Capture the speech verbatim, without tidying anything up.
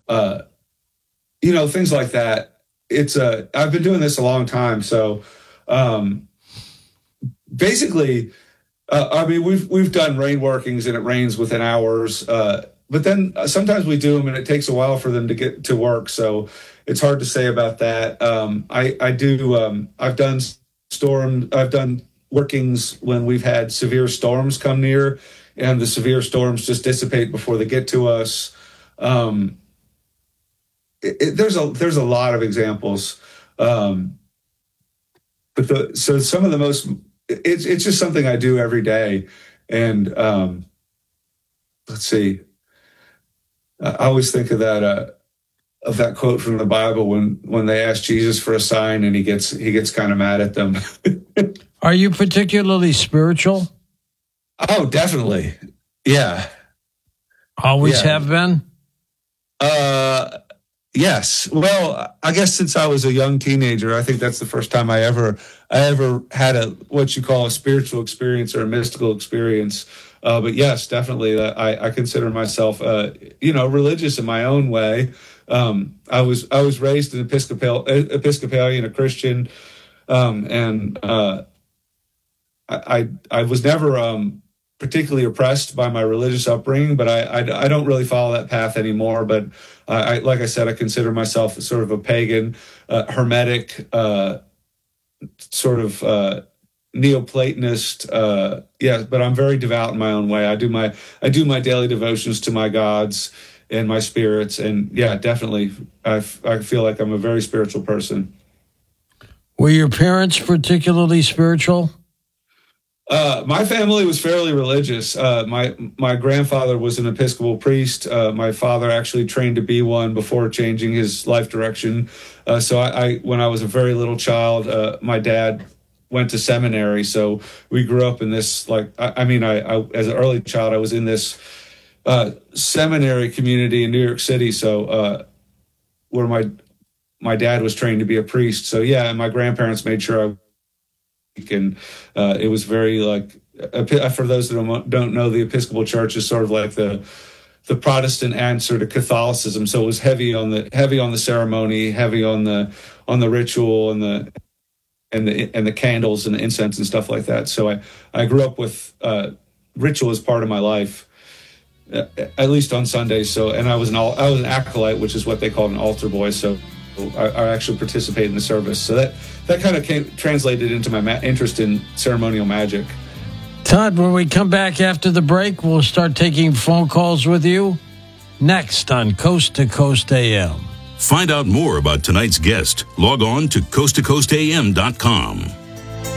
uh, you know, things like that. It's a, I've been doing this a long time. So um, basically, uh, I mean, we've, we've done rain workings and it rains within hours. Uh, but then sometimes we do them and it takes a while for them to get to work. So it's hard to say about that. Um, I, I do, um, I've done storm, I've done workings when we've had severe storms come near, and the severe storms just dissipate before they get to us. Um, it, it, there's a there's a lot of examples, um, but the so some of the most it's it's just something I do every day, and um, let's see. I always think of that uh, of that quote from the Bible when when they ask Jesus for a sign and he gets he gets kind of mad at them. Are you particularly spiritual? Oh, definitely. Yeah. Always yeah. have been? Uh, yes. Well, I guess since I was a young teenager, I think that's the first time I ever, I ever had a, what you call a spiritual experience or a mystical experience. Uh, but yes, definitely. Uh, I, I consider myself, uh, you know, religious in my own way. Um, I was, I was raised an Episcopal, Episcopalian, a Christian. Um, and, uh, I, I, I was never, um, particularly oppressed by my religious upbringing, but I, I, I don't really follow that path anymore. But I, I, like I said, I consider myself sort of a pagan, uh, hermetic, uh, sort of uh, Neoplatonist. Uh, yeah, but I'm very devout in my own way. I do my I do my daily devotions to my gods and my spirits, and yeah, definitely, I, f- I feel like I'm a very spiritual person. Were your parents particularly spiritual? Uh, my family was fairly religious. Uh, my my grandfather was an Episcopal priest. Uh, my father actually trained to be one before changing his life direction. Uh, so I, I, when I was a very little child, uh, my dad went to seminary. So we grew up in this, like, I, I mean, I, I as an early child, I was in this uh, seminary community in New York City. So uh, where my my dad was trained to be a priest. So yeah, and my grandparents made sure I. And uh, it was very like, for those that don't, don't know, the Episcopal Church is sort of like the the Protestant answer to Catholicism. So it was heavy on the heavy on the ceremony, heavy on the on the ritual and the and the and the candles and the incense and stuff like that. So I I grew up with uh, ritual as part of my life, uh, at least on Sundays. So and I was an I was an acolyte, which is what they call an altar boy. So I, I actually participate in the service. So that that kind of came, translated into my ma- interest in ceremonial magic. Todd, when we come back after the break, we'll start taking phone calls with you next on Coast to Coast A M. Find out more about tonight's guest. Log on to coast to coast a m dot com.